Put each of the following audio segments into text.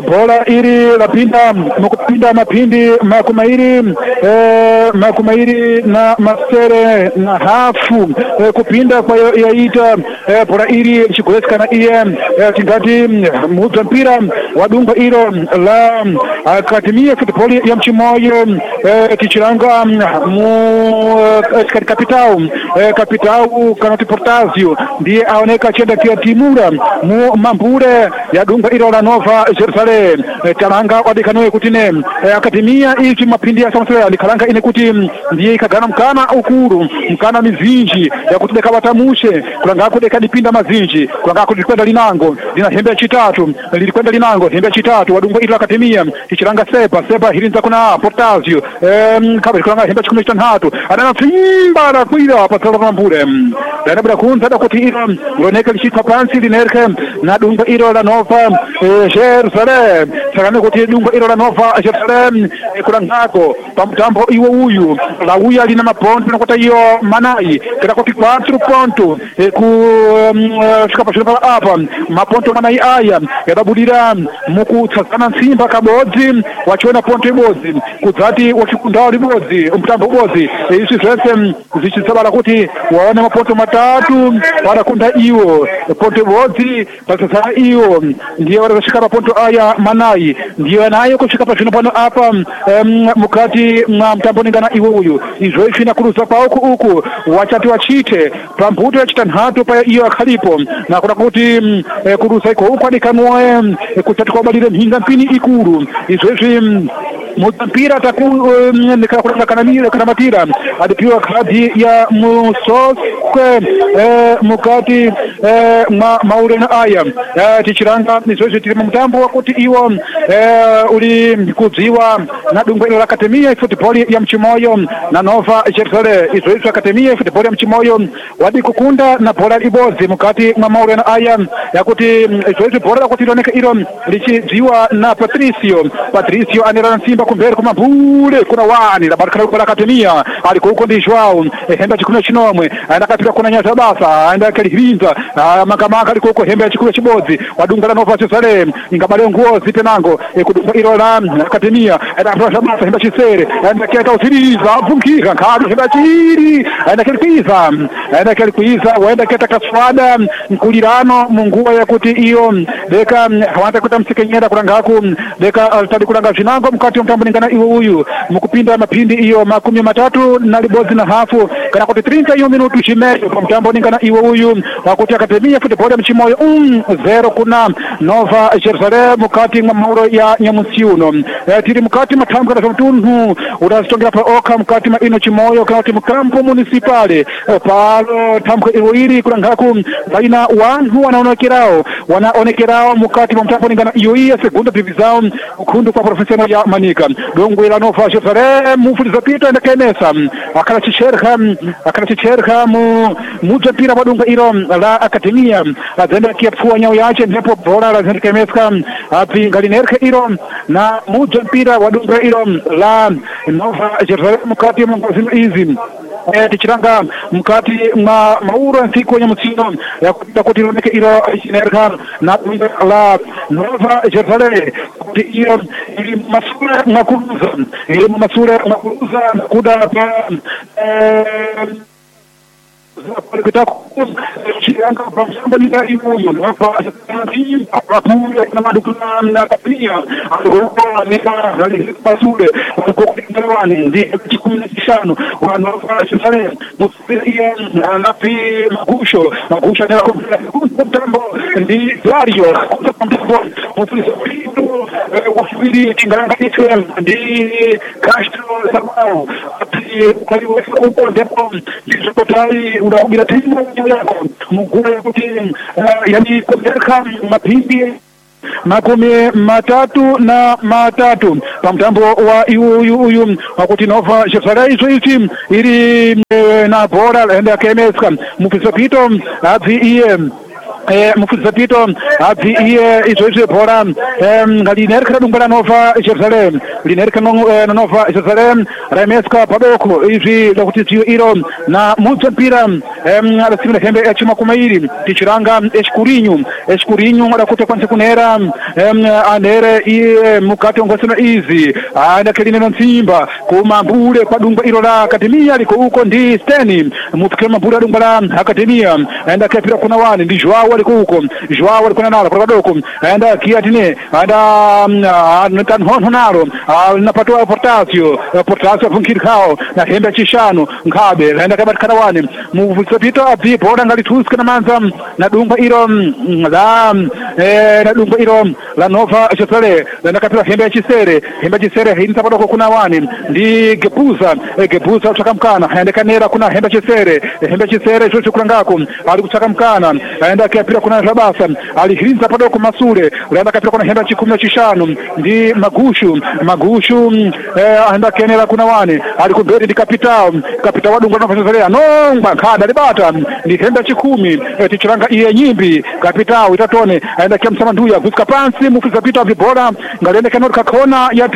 bola iri lapinda mukupinda mapindi makumairi na masere na hafu kupinda kwa yaita bola iri chigoleskana iye tingati mudza mpira wadunga iro la akademia futebol ya Mchimoyo tichiranga mu kapitau kanati Portazio ndiye aoneka chenda kia timura mu mambure ya dunga iro la Nova Jerusalem talanga wadikanoe kutine akademia ichi mapindi ya samsela likalanga ine kuti ndiye ikagana mkana ukuru mkana mizinji ya kutudeka watamushe kulanga kudeka dipinda mazinji kulanga kudikwenda linango lina hembe chitatu lilikwenda linango hembe chitatu wadunga iro akademia tichiranga sepa hirinza kuna Portazio kabiri kulanga hembe chikumi chitatu adana simba na kuira patala kwa mbure dana bada kunza da kuti iro loneka lishitwa pansi linerke na dunga iro la Nova Jerusalem sakane kuti dunga iro la Nova Jerusalem kulangako pamtambo iwo uyu la uya lina maponto nakota iyo manai kada kuti 4 ponto ku fika pashira apa maponto manai aya yadabudira muku tsana simba kabodzi wachiona ponto ibodzi kudzati wachikundao libodzi mtambo bodzi isi zvese zvichitsabala kuti waona maponto matatu warakunda iwo ponto ibodzi pasasa iwo ndiye warasvika maponto aya manai ndiye nayo kusvika pazvino pano apa mukati mwa mtambo ningana iwo uyu izvo ifina kuruza pauku uku wachati wachite pambuto yachitanhatu pa iyo akhalipo nakuda kuti kuruza iko uku adikanwe kuchati kwabalire mhinga mpini ikuru izvo izvi muzampira kana matira adipiwa kadi ya musokwe mukati maurena aya tichiranga izvo tiri mutambo wakuti iwo uli kudziwa na dungo ilo la akademia futebol ya Mchimoyo na Nova Jerusalem izvo akademia futebol ya Mchimoyo wadi kukunda na bola ibodzi mukati mwa maurena aya yakuti izvo bola lakuti iloneka ilo lichidziwa na Patricio anera simba kumbere kumabule kuna wani la baraka la akademia alikuko ndishwao hemba chikuno chinomwe anakapika kuna nyasa basa aenda kalihinza makamaka alikuko hemba chikuno chibodzi wadunga la Nova Jerusalem ingabale nguo zitenango kudunga ilo la akademia anapasha basa hemba chisere anakeka usiriza vungika kadi hemba chiri anakeka kuiza waenda keta kaswada mkulirano munguwa yakuti iyo deka hawata kutamsikenyera kurangaku deka altadi kuranga vinango mkati mtambo ningana iwo uyu mukupinda mapindi iyo makumi matatu na libodzi na hafu kana kuti 30 iyo minutu chimeyo mtambo ningana iwo uyu wakuti akademia futebol ya Mchimoyo 0 kuna Nova Jerusalem mukati mwa mauro ya Nyamusiuno tiri mukati matambo kana mtunhu udasitongera pa oka mukati ma ino Chimoyo kana kuti mkampo municipale palo tambo iwo iri kurangaku baina wanhu wanaonekerao mukati mwa mtambo ningana iyo iya segunda divisão ukundu kwa profesional ya Manika dongo ila Nova Jerusalem mufuliza pita na kenesa akanachicherha mujapira wadunga ilo la akademia azenda kiapfua nyao yache ndipo bola la zenda kemeska api ngalinerke ilo na mujapira wadunga ilo la Nova Jerusalem mukati mwa izi tichiranga mukati mauro siku ya mutino yakuti loneke ilo chinerka na la Nova Jerusalem kuti iyo ili masura makuruza kuda pa kita chiranga pamsamba nida imuyo napa asatanzi apapura na madukuna na kapia arupa neka dali pasule kokindalwani ndi chikumi kishano wa Nova Jerusalem musiria napi magusho na kumtambo ndi Dario kumtambo mufisa pitu wafiri tingalanga itwe ndi Castro Samao kali uko ndipo ndipotali unaogira timu yako mkuu kuti yani kubereka mapindi makumi matatu pamtambo wa uyu wakuti Nova Jerusalem ichi iri na bola enda kemeska mufisa pito adzi iye mufudza pito abvi iye izvo bhora ngalinereka dungwa Nova Jerusalem linereka Nova Jerusalem rameska padoko izvi lakuti ziyo iro na mudzapira adasimira hembe ya chima kumairi tichiranga eskurinyu adakuta kwanse kunera anere iye mukati ongosina izi adakelina na nsimba kumambule kwa dungwa ilo la akademia liko uko ndi steni mufikira mambule dungwa la akademia enda kepira kuna wani ndi Joao liko uko Joao liko nalo kwa doko enda kiatine enda tanhono nalo napatoa Portasio funkiri kao na hembe chishano ngabe enda kabati karawani muvusapita abi boda ngali tuska na manza na dungwa ilo la Nova Chesale na kapira hembe chisere hindi sapado kuna wani ndi gepuza utakamkana enda kanera kuna hembe chisere chocho kurangako ali kutakamkana enda kapira kuna Rabasa ali hindi sapado kwa Masure enda kapira kuna hembe chikumi chishano ndi magushu enda kanera kuna wani ali kubedi ndi kapita wadungwa Nova Chesale nongba kada libata ndi hembe chikumi tichiranga iye nyimbi kapita itatone enda kiamsama nduya kuska pansi mufiza pita vibola ngalende kanota kona ya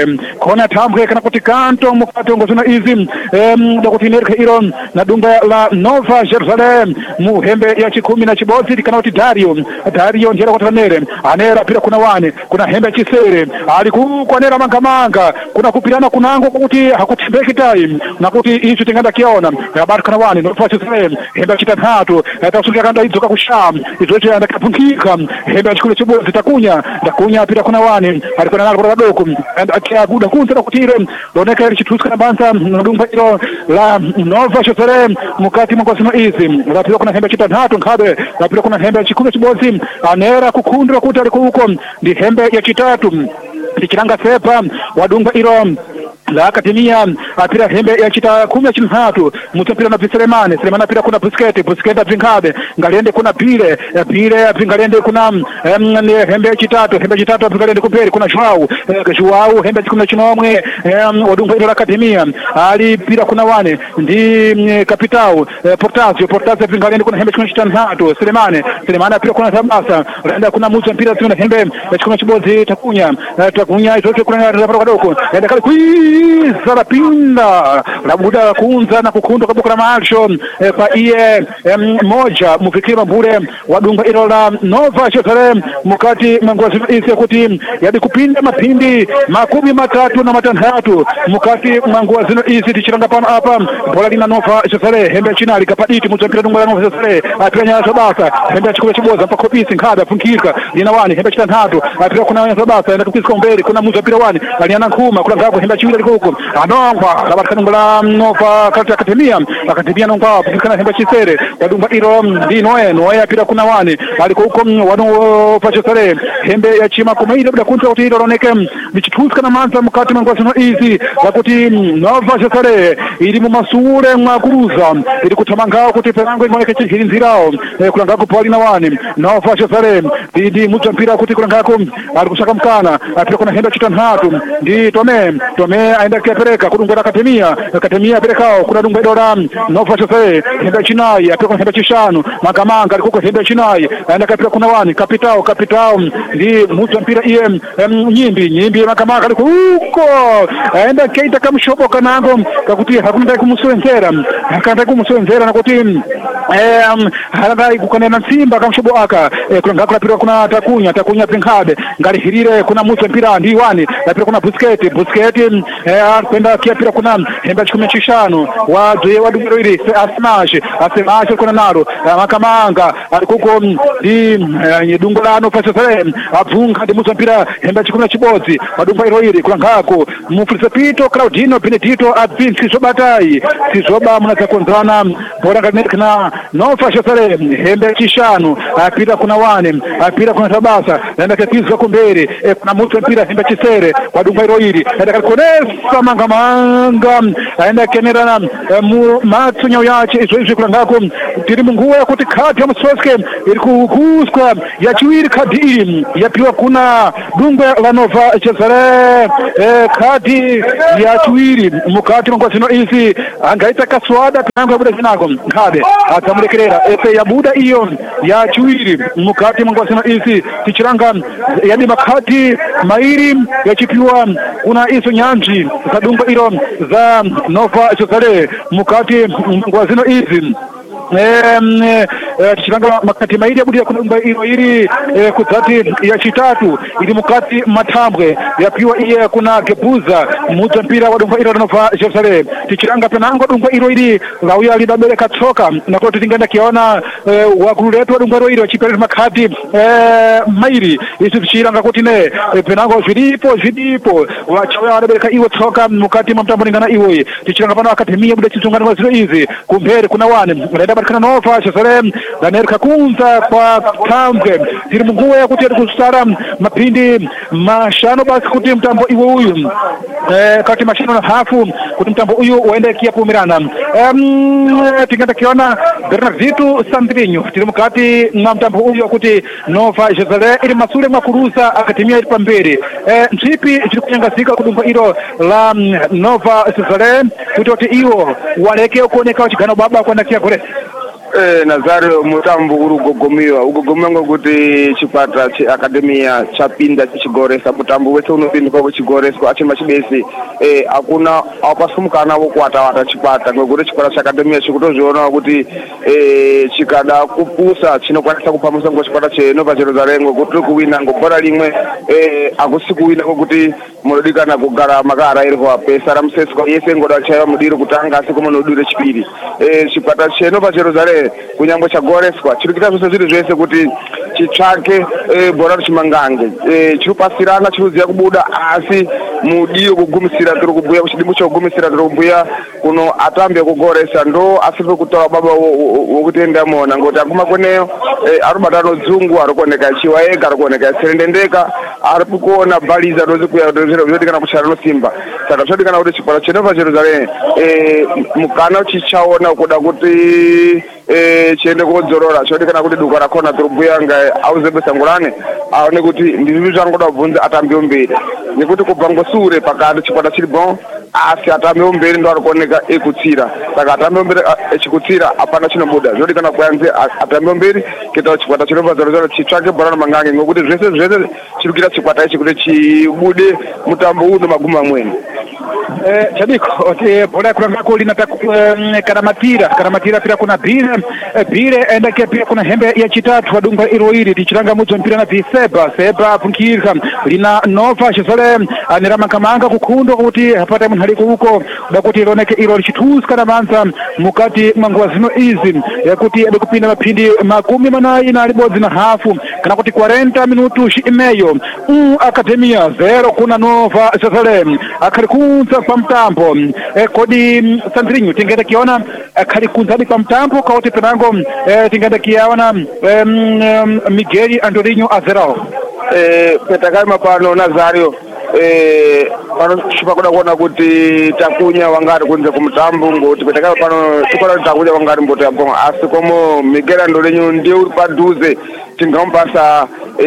tambwe kana kuti kanto mukati ngozuna izi dakutineka iro na dunga la Nova Jerusalem muhembe ya chikumi na chibodzi kana kuti Dario ndiye kwatanere anera pira kuna wani kuna hembe chisere ali kukwanera mangamanga kuna kupirana kunango kuti hakutembeki time na kuti icho tinganda kiona habari kana wani Nova Jerusalem hembe chitatu atasunga kanda idzoka kusham izoche andakapunkika hembe chikule chibodzi takunya pira kuna wani alikuwa nalo kwa doko akiaguda kunza kutire doneka ili chituska na banza ndumba ilo la Nova Jerusalem mukati mkosino izi la pira kuna hembe chitatu ngabe la pira kuna hembe chikule chibodzi anera kukundira kuti ali kuko ndi hembe ya chitatu ndichiranga sepa wadunga ilo la akademia apira hembe ya chita 13 mutapira na Selemani apira kuna Busquets apingabe ngalende kuna pile apingalende kuna hembe ya chitatu apingalende kuperi kuna Joao hembe kuna chinomwe wadunga ilo la akademia ali pira kuna wane ndi kapitao Portasio apingalende kuna hembe kuna 3 Selemani apira kuna Sabasa renda kuna muza mpira kuna hembe ya kuna chibodzi takunya izote kuna raporo kadoko enda kali Zarapinda labuda kunza na kukundwa kabuka na macho pa iye moja mufikira mbure wadunga ilo la Nova Jerusalem mukati mangozi isi kuti yadi kupinda mapindi 36 mukati mangozi isi tichiranga pano apa bola lina Nova Jerusalem hembe china likapaditi mutapira dunga la Nova Jerusalem apiranya Sabasa hembe chikule chiboza mpaka kopisi nkada funkika lina wani hembe chitatu apira kuna Sabasa enda tukisika mbele kuna mutapira wani aliana nkuma kuna ngapo hembe chiwili huko anongwa labakanungula Nova kati akademia nongwa pikana hembe chisere wadumba ilo ndi Noe apira kuna wani aliko huko wano pachosare hembe ya chima kumaile buda kunza kuti ilo roneke bichituska na manza mukati mangwasino izi lakuti Nova Jerusalem ili mumasure mwakuruza ili kutamangao kuti perango imoneke chihirinzirao kulangako pali na wani Nova Jerusalem ndi mucha mpira kuti kulangako alikushaka mkana apira kuna hembe chitatu ndi tome aenda kiapereka kudungwa akademia perekao kuna dungwa idola Nova Jerusalem hembe chinai apira kuna hembe chishanu makamanga alikuko hembe chinai aenda kapira kuna wani kapitao ndi mucha mpira iye nyimbi makamanga aliko huko aenda keita kamshopo kanango kakuti hakunda kumuswenzera na kuti halanda kukanena nsimba kamshobo aka kuna ngakula pira kuna takunya pinkabe ngali hirire kuna mucha mpira ndi wani apira kuna Busquets kwenda kiapira kuna hembe chikumi chishano wadungiro ili asemaje kuna naro makamanga alikuko ndi dungo la Nova Jerusalem abvunga ndi mucha mpira hembe chikumi chibodzi wadunga ilo ili kuna ngako mufrisapito Claudino Benedito abvinsi zobatai sizoba munazakonzana bora kana Nova Jerusalem hembe chishano apira kuna wani apira kuna Sabasa nenda katizo kumbere kuna mucha mpira hembe chisere wadunga ilo ili nenda konesa mangamanga aenda kenera matsunya yache izozvi kulangako tiri munguwa yakuti kati ya Msoske iri kukuskwa yachiwiri kadi iri yapiwa kuna dungwe la Nova Jerusalem kadi yachiwiri mukati mangwa zino izi angaita kaswada tangu yabuda zinako nkade atamulekerera yabuda iyo yachiwiri mukati mangwa zino izi tichiranga yadi makati mairi yachipiwa kuna iso nyanji za dungo ilo za Nova Jerusalem mukati mangwa zino izi tichilanga makati mairi yabudia kudumba iro iri kudzati ya chitatu ili mukati matambwe yapiwa iye kuna Gebuza mudza mpira wadumba iro Nova Jerusalem tichilanga penango dumba iro iri lauya lidabereka tsoka nakuti tingenda kiona wakulu letu wadumba iro iri wachipeleka makati mairi isi tichilanga kuti ne penango zvidipo wachauya wadabereka iwo tsoka mukati mamtambo ningana iwoyi tichilanga pano akademia bude chitsungano maziro izi kumbere kuna wani unaenda Nova Jerusalem danerka kunza kwa tambwe tiri munguwe yakuti kusara mapindi mashano basi kuti mtambo iwo uyu kati mashano na hafu kuti mtambo uyu uende kia pumirana tingenda kiona Bernardito Sandrinho tiri mukati mwa mtambo uyu kuti Nova Jerusalem ili masule mwakuruza akatimia ili pamberi nchipi chiri kunyangazika kudumba ilo la Nova Jerusalem kuti iwo waleke ukuoneka wachigana baba kwa nakia gore Nazario mutambo ugogomiwa kuti chipata akademia chapinda chichigoresa mutambo wese unopinduka kuchigoreswa achima chibesi akuna apasumukana wokuwata chipata ngokuti chipata chakademia chikutozviona kuti chikada kupusa chinokwanisa kupamusa ngochipata cheNova Jerusalem ngokuti kuwina ngobhora limwe akusi kuwina ngokuti munodikana kugara makarairwa pesa ramuseswa yese ngoda chaiwa mudiro kutanga asi kumunodire chipiri chipata cheNova Jerusalem kunyangwe chagoreswa chirikuita zvose zviri zvese kuti chitsvake bhora richimangange chiripasirana chiruziya kubuda asi mudiyo kugumisira tiri kubhuya kuchidimbu chokugumisira tiri kubhuya kuno atambi ekugoresa ndo asiri kutaura baba wokuti endamona ngoti akuma kweneyo aribata nodzungu arikuoneka achiwa ega arikuoneka aserendendeka arikuona bhaliza dozikuya zvodikana kuchara nosimba saka zvodikana kuti chipara cheNova Jerusalem mukana chichaona kuda kuti chiende kodzorora zvodikana kuti duka rakona tiri kubhuya nga auzebesangurane aone kuti ndizvi zvangoda kubvunza atambiwo mberi nekuti kubva ngosure pakati chipata chiri bon asi atambiwo mberi ndo arikuoneka ekutsira saka atambiwo mberi echikutsira apana chinobuda zvodikana kuyanze atambiwo mberi kuita chipata cheNova Jerusalem chitsvake bhora ramangange ngokuti zvese chiri kuita chikwata ichi kuti chibude mutambo uno magumi amweni Chadiko oti bora kurangako linata karamatira pira kuna bire enda kia pia kuna hembe ya chitatu wadunga iro iri tichiranga mudzo mpira na seba funkirika lina Nova Jerusalem anirama kamanga kukundo kuti hapata munhaliko huko bakuti iloneke iro lichituska na manza mukati manguwa zino izi yakuti adekupinda mapindi makumi manayi na libodzi na hafu kana kuti 40 minutu imeyo akademia 0 kuna Nova Jerusalem akarikunza kwa mtambo kodi Sandrinho tingenda kiona akarikunzani kwa mtambo kauti penango tingenda kiona Miguel Andorinho azerao petakai mapano Nazario pano chipakuda kuona kuti takunya wangari kunze kumutambo ngoti petakai pano tikona kuti takunya wangari mboto yabonga asi komo Miguel Andorinho ndiye uri padhuze tingamupasa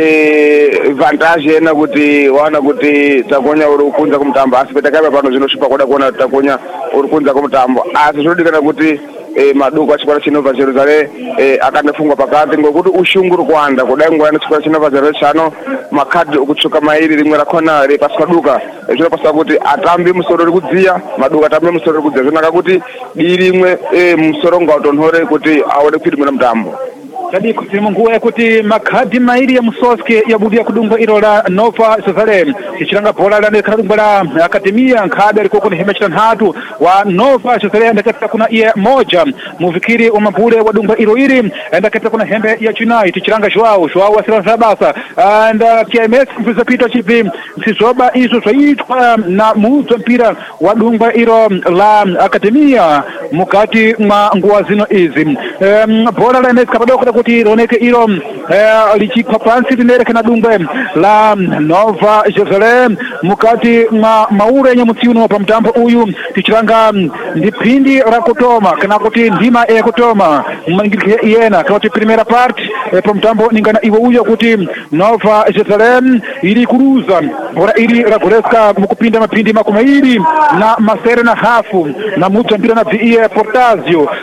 vantage yena kuti wana kuti takonya uri kunza kumutambo asi petakai pano zvinosvipa kuda kuona kuti takonya uri kunza kumutambo asi zvinodikana kuti maduku achipara cheNova Jerusalem akanefungwa pakati ngokuti ushungu uri kuwanda kudai nguva yanochipara cheNova Jerusalem chano makadhi okutsvuka mairi rimwe rakona repasi maduka zvinopasa kuti atambi musoro uri kudziya maduka atambi musoro uri kudziya zvinaka kuti dii rimwe musoro ngautonhore kuti aone kupirimira mutambo Chadiko tiri munguwa yakuti makadhi mairi ya musoske yabudia kudunga iro la Nova Jerusalem tichiranga bhora lanekana dunga la akademia nkhabe aliko kuna hema chitanhatu wa Nova Jerusalem ndakapita kuna iye moja muvikiri wa mabule wa dunga iro iri ndakapita kuna hembe ya chinayi tichiranga Joao wasirana basa and KMS kumvisa pito chipi msizoba iso zvaitwa na mudzo mpira wa dunga iro la akademia mukati mwa nguwa zino izi bhora lanekana padoko kuti roneke iro lichikwa pansi linerekana dumbe la Nova Jerusalem mukati mwa maure nyamutsiuno pa mtambo uyu tichiranga ndipindi rakutoma kana kuti ndima ekutoma mangirike yena kana kuti primera part pa mtambo ningana iwo uyu kuti Nova Jerusalem ili kuruza bora ili ragoreska mukupinda mapindi makumairi na masere na hafu na mudzo mpira na VE Portazio